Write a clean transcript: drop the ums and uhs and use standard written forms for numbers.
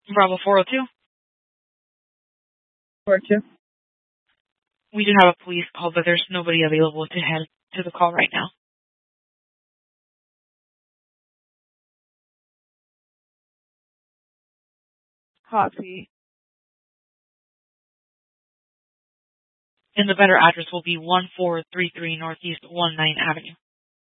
Bravo 402. 4-2. We do have a police call, but there's nobody available to head to the call right now. Copy. And the better address will be 1433 Northeast 19 Avenue.